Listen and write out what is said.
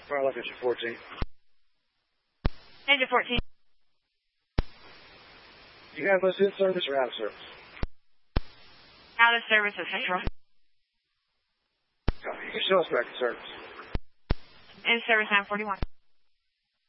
Fire left engine 14. Engine 14. You have us in service or out of service? Out of service at Central. Copy. You can show us back in service. In service 941.